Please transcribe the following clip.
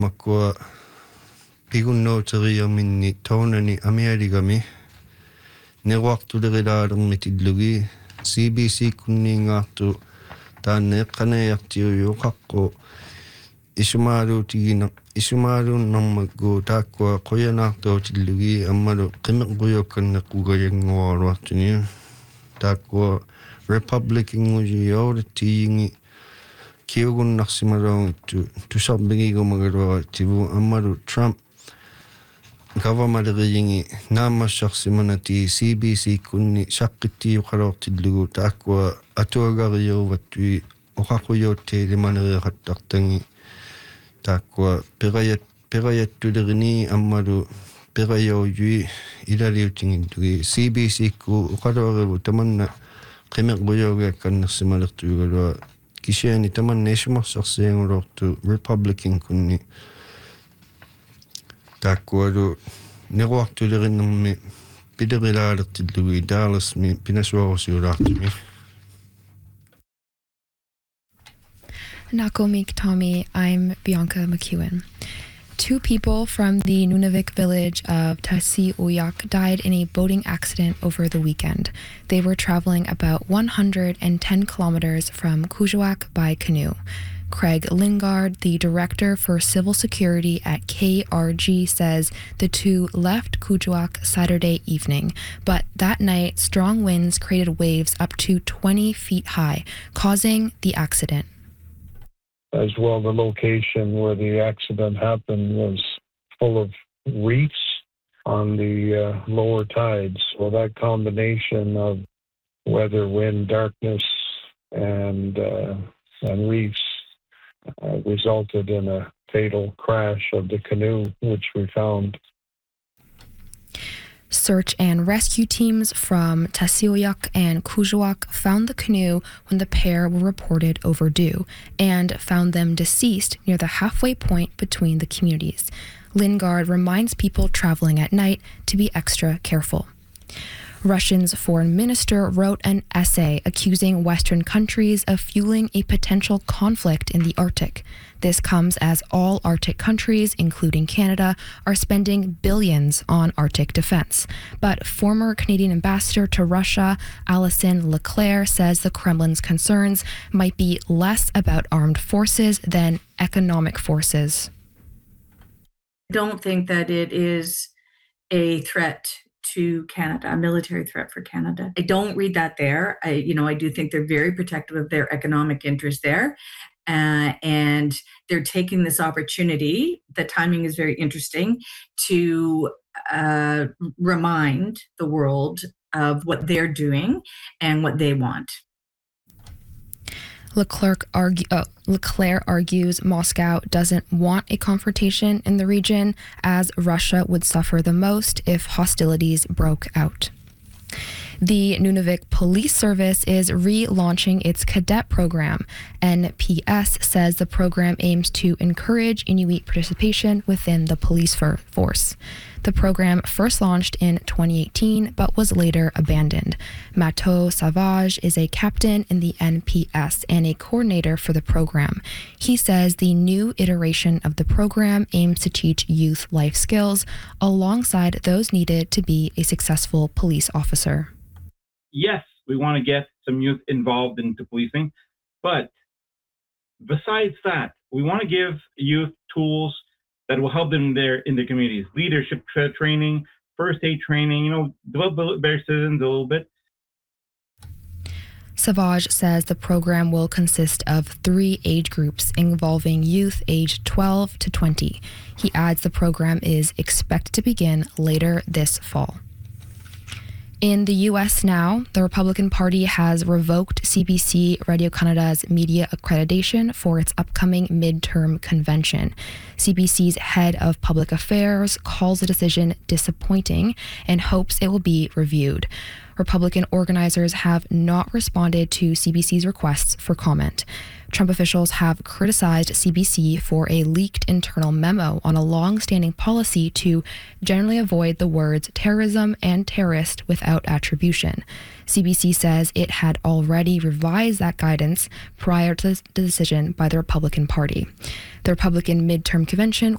Makua pigunnoteriaminni toonani amialigami neruartulerilaalермитиллуги CBC kunniingaartu taanneeqqaneejartiuyuuqaqqu isumaaluunnarmakku taakkua qoyanaartuutillugi ammalu qimeqquйокканнеққугаянngуаруартуни taakkua republicangujiyoulatiingi kiugunnarsimaluungittu tusarbigigumagaluara tivu ammalu Trump government-eringi naammassarsimanati CBC kunni saqqittiuqaloortillugu taakkua atuagariuvattui oqaquyuutteilimaneriaqattartangi taakkua perajattulerini ammalu perajauujui ilaliutingillugi CBC ku uqaluarivu tamanna qimeqquйокканнерсималертуйугалуа кисиани таманна исумарсарсиангулоорту Republican kunni taakkualu neruartulerinnermi pilerilaalерtилlugi Dallasmi pinasuarusiulaartumi Nakomik Tommy, I'm Bianca McEwen. 2 people from the Nunavik village of Tasiuyak died in a boating accident over the weekend. They were traveling about 110 kilometers from Kuujjuaq by canoe. Craig Lingard, the director for civil security at KRG, says the 2 left Kuujjuaq Saturday evening, but that night strong winds created waves up to 20 feet high, causing the accident. As well, the location where the accident happened was full of reefs on the lower tides. So that combination of weather, wind, darkness, and reefs resulted in a fatal crash of the canoe, which we found. Search and rescue teams from Tasiuyak and Kuujjuaq found the canoe when the pair were reported overdue and found them deceased near the halfway point between the communities. Lingard reminds people traveling at night to be extra careful. Russia's foreign minister wrote an essay accusing Western countries of fueling a potential conflict in the Arctic. This comes as all Arctic countries, including Canada, are spending billions on Arctic defense. But former Canadian ambassador to Russia, Alison Leclerc, says the Kremlin's concerns might be less about armed forces than economic forces. I don't think that it is a threat to Canada, a military threat for Canada. I don't read that there. I do think they're very protective of their economic interests there. And they're taking this opportunity, the timing is very interesting, to remind the world of what they're doing and what they want. Leclerc argues Moscow doesn't want a confrontation in the region, as Russia would suffer the most if hostilities broke out. The Nunavik Police Service is relaunching its cadet program. NPS says the program aims to encourage Inuit participation within the police force. The program first launched in 2018 but was later abandoned. Matteau Savage is a captain in the NPS and a coordinator for the program. He says the new iteration of the program aims to teach youth life skills alongside those needed to be a successful police officer. Yes, we want to get some youth involved into policing, but besides that, we want to give youth tools that will help them in their communities. Leadership training, first aid training, develop better citizens a little bit. Savage says the program will consist of 3 age groups involving youth aged 12 to 20. He adds the program is expected to begin later this fall. In the U.S. now, the Republican Party has revoked CBC Radio-Canada's media accreditation for its upcoming midterm convention. CBC's head of public affairs calls the decision disappointing and hopes it will be reviewed. Republican organizers have not responded to CBC's requests for comment. Trump officials have criticized CBC for a leaked internal memo on a long-standing policy to generally avoid the words terrorism and terrorist without attribution. CBC says it had already revised that guidance prior to the decision by the Republican Party. The Republican midterm convention